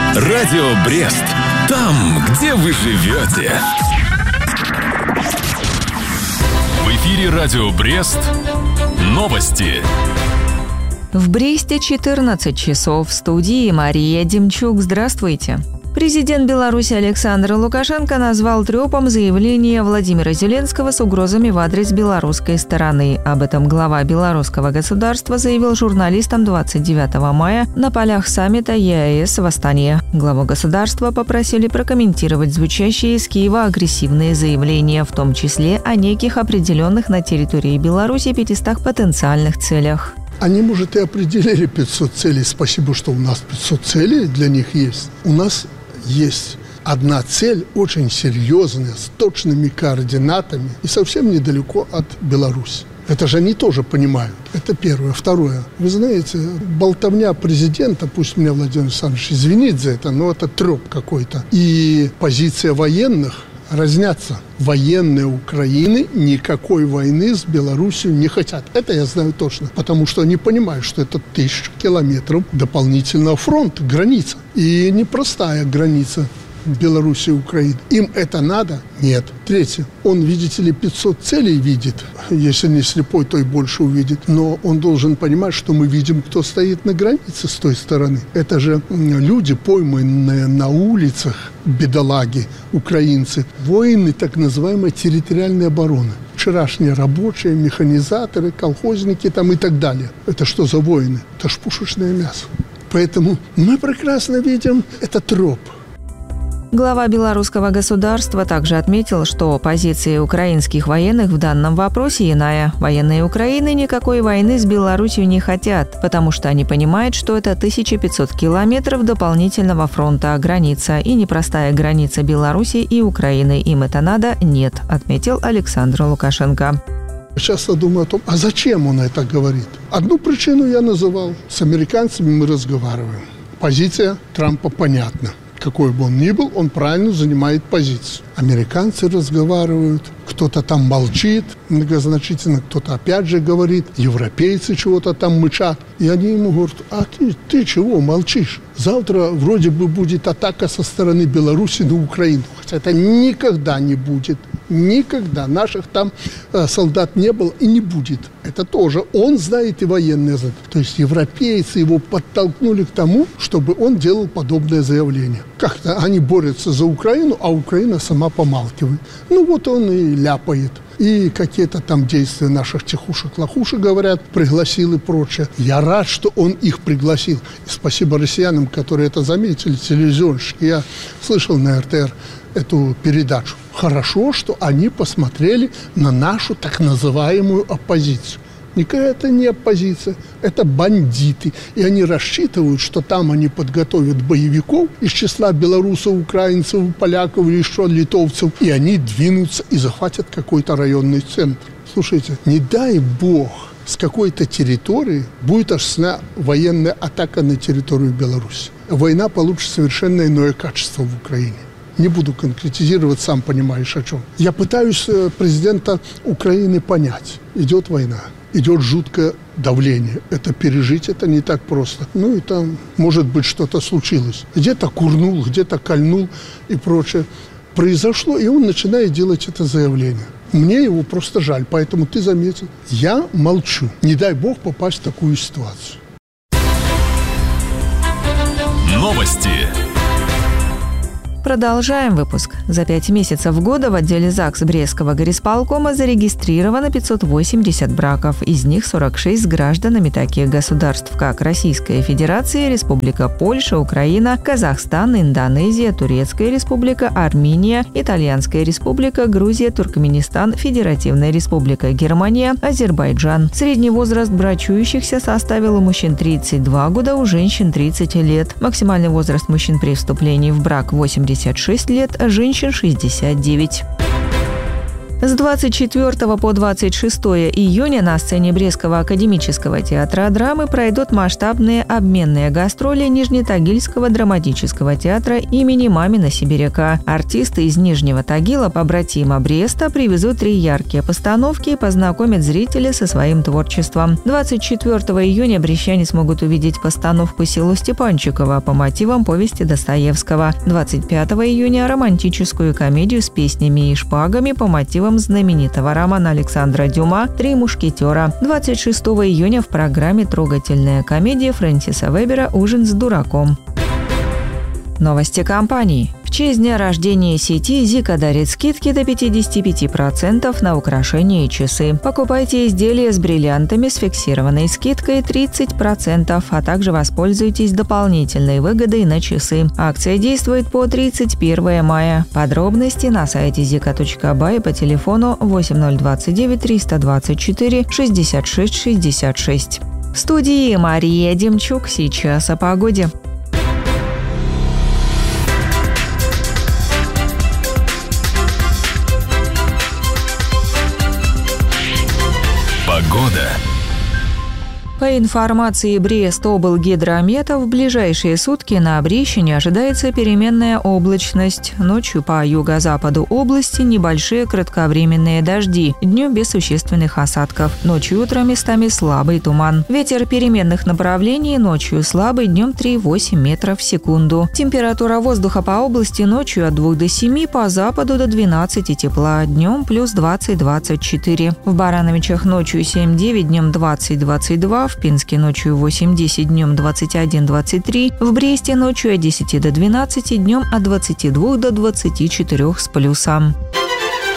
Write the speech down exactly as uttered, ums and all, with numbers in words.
Радио Брест. Там, где вы живете. В эфире Радио Брест. Новости. В Бресте четырнадцать часов. В студии Мария Демчук. Здравствуйте. Президент Беларуси Александр Лукашенко назвал трёпом заявление Владимира Зеленского с угрозами в адрес белорусской стороны. Об этом глава белорусского государства заявил журналистам двадцать девятого мая на полях саммита ЕАЭС в Астане. Главу государства попросили прокомментировать звучащие из Киева агрессивные заявления, в том числе о неких определенных на территории Беларуси пятистах потенциальных целях. Они, может, и определили пятьсот целей. Спасибо, что у нас пятьсот целей для них есть. У нас есть одна цель, очень серьезная, с точными координатами и совсем недалеко от Беларуси. Это же они тоже понимают. Это первое. Второе. Вы знаете, болтовня президента, пусть меня Владимир Александрович извинит за это, но это трёп какой-то. И позиция военных разнятся. Военные Украины никакой войны с Беларусью не хотят. Это я знаю точно. Потому что они понимают, что это тысяча километров дополнительного фронта, граница. И непростая граница Беларуси и Украины. Им это надо? Нет. Третье. Он, видите ли, пятьсот целей видит. Если не слепой, то и больше увидит. Но он должен понимать, что мы видим, кто стоит на границе с той стороны. Это же люди, пойманные на улицах, бедолаги, украинцы, воины так называемой территориальной обороны. Вчерашние рабочие, механизаторы, колхозники там и так далее. Это что за воины? Это ж пушечное мясо. Поэтому мы прекрасно видим, это трёп. Глава белорусского государства также отметил, что позиция украинских военных в данном вопросе иная. Военные Украины никакой войны с Беларусью не хотят, потому что они понимают, что это тысяча пятьсот километров дополнительного фронта, граница и непростая граница Беларуси и Украины. Им это надо? Нет, отметил Александр Лукашенко. Часто думаю о том, а зачем он это говорит? Одну причину я называл. С американцами мы разговариваем. Позиция Трампа понятна. Какой бы он ни был, он правильно занимает позицию. Американцы разговаривают, кто-то там молчит многозначительно, кто-то опять же говорит, европейцы чего-то там мычат. И они ему говорят, а ты, ты чего молчишь? Завтра вроде бы будет атака со стороны Беларуси на Украину. Хотя это никогда не будет. Никогда. Наших там э, солдат не было и не будет. Это тоже он знает и военные знают. То есть европейцы его подтолкнули к тому, чтобы он делал подобное заявление. Как-то они борются за Украину, а Украина сама помалкивает. Ну вот он и ляпает. И какие-то там действия наших тихушек-лохушек, говорят, пригласил и прочее. Я рад, что он их пригласил. И спасибо россиянам, которые это заметили, телевизионщики. Я слышал на эр тэ эр эту передачу. Хорошо, что они посмотрели на нашу так называемую оппозицию. Никакая это не оппозиция, это бандиты. И они рассчитывают, что там они подготовят боевиков из числа белорусов, украинцев, поляков или еще литовцев. И они двинутся и захватят какой-то районный центр. Слушайте, не дай бог, с какой-то территории будет осуществлена военная атака на территорию Беларуси. Война получит совершенно иное качество в Украине. Не буду конкретизировать, сам понимаешь о чем. Я пытаюсь президента Украины понять. Идет война, идет жуткое давление. Это пережить, это не так просто. Ну и там, может быть, что-то случилось. Где-то курнул, где-то кольнул и прочее. Произошло, и он начинает делать это заявление. Мне его просто жаль, поэтому ты заметил. Я молчу. Не дай бог попасть в такую ситуацию. Новости. Продолжаем выпуск. За пять месяцев года в отделе ЗАГС Брестского горисполкома зарегистрировано пятьсот восемьдесят браков. Из них сорок шесть с гражданами таких государств, как Российская Федерация, Республика Польша, Украина, Казахстан, Индонезия, Турецкая Республика, Армения, Итальянская Республика, Грузия, Туркменистан, Федеративная Республика Германия, Азербайджан. Средний возраст брачующихся составил у мужчин тридцать два года, у женщин тридцать лет. Максимальный возраст мужчин при вступлении в брак восемьдесят шесть лет, а женщин шестьдесят девять. С двадцать четвёртого по двадцать шестое июня на сцене Брестского академического театра драмы пройдут масштабные обменные гастроли Нижнетагильского драматического театра имени Мамина Сибиряка. Артисты из Нижнего Тагила, побратима Бреста, привезут три яркие постановки и познакомят зрителей со своим творчеством. двадцать четвёртого июня брестчане смогут увидеть постановку «Село Степанчиково» по мотивам повести Достоевского. двадцать пятого июня – романтическую комедию с песнями и шпагами по мотивам знаменитого романа Александра Дюма «Три мушкетера». двадцать шестого июня в программе трогательная комедия Фрэнсиса Вебера «Ужин с дураком». Новости компании. В честь дня рождения сети Зика дарит скидки до пятьдесят пять процентов на украшения и часы. Покупайте изделия с бриллиантами с фиксированной скидкой тридцать процентов, а также воспользуйтесь дополнительной выгодой на часы. Акция действует по тридцать первого мая. Подробности на сайте зика точка бай по телефону восемь ноль двадцать девять триста двадцать четыре шестьдесят шесть шестьдесят шесть. В студии Мария Демчук. Сейчас о погоде. Погода. По информации Брест-облгидромета, в ближайшие сутки на Брещине ожидается переменная облачность. Ночью по юго-западу области небольшие кратковременные дожди, днем без существенных осадков. Ночью и утром местами слабый туман. Ветер переменных направлений, ночью слабый, днем три-восемь метров в секунду. Температура воздуха по области ночью от двух до семи, по западу до двенадцати тепла, днем плюс двадцать-двадцать четыре. В Барановичах ночью семь-девять, днем двадцать-двадцать два, в Пинске ночью восемь-десять, днем двадцать один-двадцать три, в Бресте ночью от десяти до двенадцати, днем от двадцати двух до двадцати четырёх с плюсом.